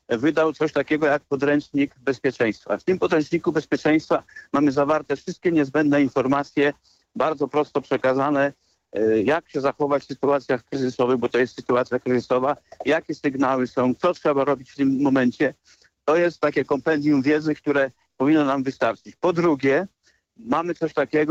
wydał coś takiego jak podręcznik bezpieczeństwa. W tym podręczniku bezpieczeństwa mamy zawarte wszystkie niezbędne informacje, bardzo prosto przekazane, jak się zachować w sytuacjach kryzysowych, bo to jest sytuacja kryzysowa, jakie sygnały są, co trzeba robić w tym momencie. To jest takie kompendium wiedzy, które powinno nam wystarczyć. Po drugie, mamy coś takiego